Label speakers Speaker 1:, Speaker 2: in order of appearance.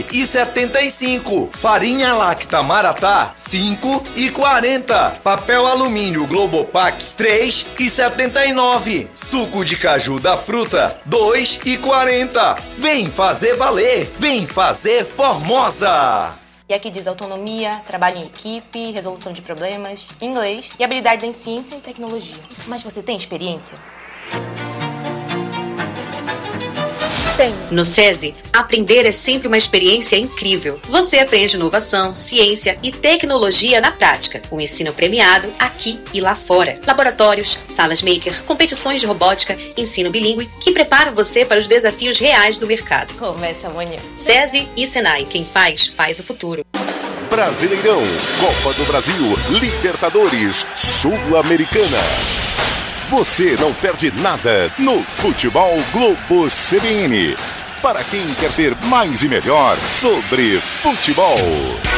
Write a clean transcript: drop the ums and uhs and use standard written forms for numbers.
Speaker 1: 2,75. Farinha Lacta Maratá, 5,40. Papel alumínio Globopac, 3,79. Suco de caju da fruta, 2,40. Vem fazer valer, vem fazer Formosa.
Speaker 2: E aqui diz autonomia, trabalho em equipe, resolução de problemas, inglês e habilidades em ciência e tecnologia. Mas você tem experiência?
Speaker 3: No SESI, aprender é sempre uma experiência incrível. Você aprende inovação, ciência e tecnologia na prática. Um ensino premiado aqui e lá fora. Laboratórios, salas maker, competições de robótica, ensino bilíngue que preparam você para os desafios reais do mercado.
Speaker 2: Começa amanhã.
Speaker 3: SESI e Senai, quem faz o futuro.
Speaker 4: Brasileirão, Copa do Brasil, Libertadores, Sul-Americana. Você não perde nada no Futebol Globo CBN. Para quem quer ser mais e melhor sobre futebol.